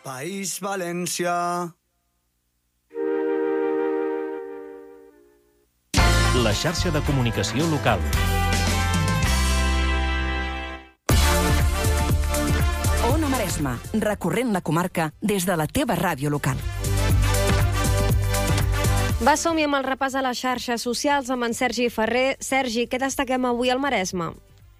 País València. La xarxa de comunicació local. Ona Maresme, recorrent la comarca des de la teva ràdio local. Va, som-hi amb el repàs a les xarxes socials amb en Sergi Ferrer. Sergi, què destaquem avui al Maresme?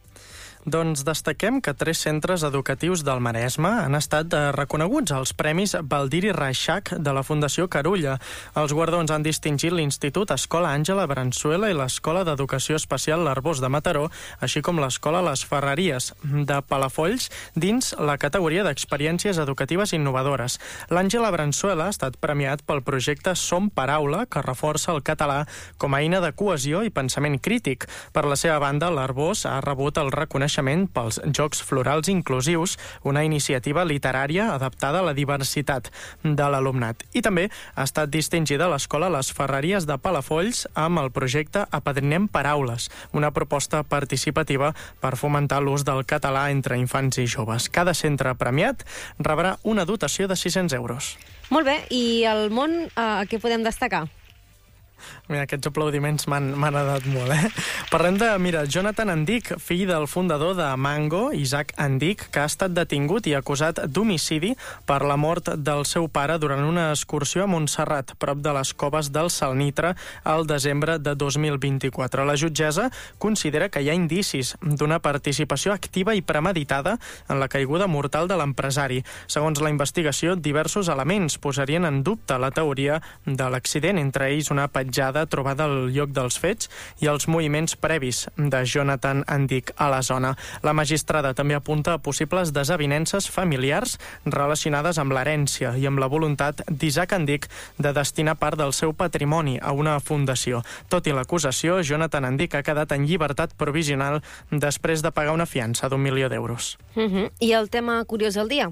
Doncs destaquem que 3 centres educatius del Maresme han estat reconeguts als Premis Baldiri Reixac de la Fundació Carulla. Els guardons han distingit l'Institut Escola Àngela Branzuela i l'Escola d'Educació Especial l'Arbós de Mataró, així com l'Escola Les Ferreries de Palafolls, dins la categoria d'experiències educatives innovadores. L'Àngela Branzuela ha estat premiat pel projecte Som Paraula, que reforça el català com a eina de cohesió i pensament crític. Per la seva banda, l'Arbós ha rebut el reconeixement pels Jocs Florals Inclusius, una iniciativa literària adaptada a la diversitat de l'alumnat. I també ha estat distingida l'Escola Les Ferreries de Palafolls amb el projecte Apadrinem Paraules, una proposta participativa per fomentar l'ús del català entre infants i joves. Cada centre premiat rebrà una dotació de 600 euros. Molt bé, i al món què podem destacar? Mira, aquests aplaudiments m'han agradat molt, Parlem de, Jonathan Andic, fill del fundador de Mango, Isaac Andic, que ha estat detingut i acusat d'homicidi per la mort del seu pare durant una excursió a Montserrat, prop de les coves del Salnitre, al desembre de 2024. La jutgessa considera que hi ha indicis d'una participació activa i premeditada en la caiguda mortal de l'empresari. Segons la investigació, diversos elements posarien en dubte la teoria de l'accident, entre ells una petjada trobada al lloc dels fets i els moviments previs de Jonathan Andic a la zona. La magistrada també apunta a possibles desavinences familiars relacionades amb l'herència i amb la voluntat d'Isaac Andic de destinar part del seu patrimoni a una fundació. Tot i l'acusació, Jonathan Andic ha quedat en llibertat provisional després de pagar una fiança d'1 milió d'euros. I el tema curiós del dia?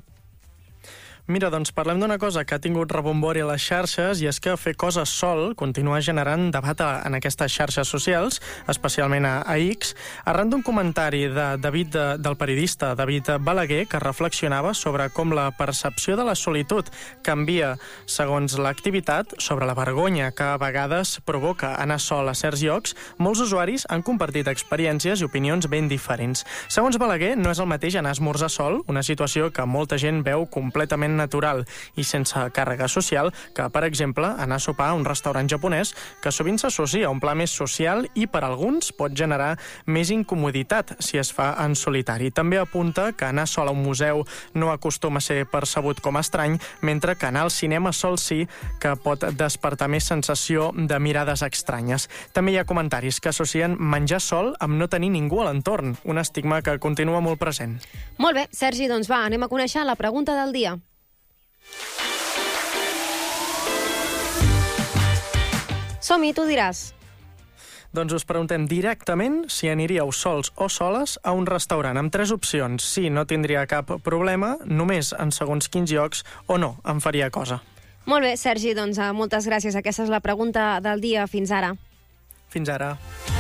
Mira, doncs parlem d'una cosa que ha tingut rebombori a les xarxes, i és que fer coses sol continua generant debat en aquestes xarxes socials, especialment a X, arran d'un comentari del periodista David Balaguer, que reflexionava sobre com la percepció de la solitud canvia segons l'activitat, sobre la vergonya que a vegades provoca anar sol a certs llocs. Molts usuaris han compartit experiències i opinions ben diferents. Segons Balaguer, no és el mateix anar a esmorzar sol, una situació que molta gent veu completament natural i sense càrrega social, que, per exemple, anar a sopar a un restaurant japonès, que sovint s'associa a un pla més social i per alguns pot generar més incomoditat si es fa en solitari. També apunta que anar sol a un museu no acostuma a ser percebut com a estrany, mentre que anar al cinema sol sí que pot despertar més sensació de mirades estranyes. També hi ha comentaris que associen menjar sol amb no tenir ningú a l'entorn, un estigma que continua molt present. Molt bé, Sergi, doncs va, anem a conèixer la pregunta del dia. Som-hi, tu diràs. Doncs us preguntem directament si aniríeu sols o soles a un restaurant amb 3 opcions. Sí, no tindria cap problema, només en segons quins llocs, o no, em faria cosa. Molt bé, Sergi, doncs moltes gràcies. Aquesta és la pregunta del dia. Fins ara. Fins ara.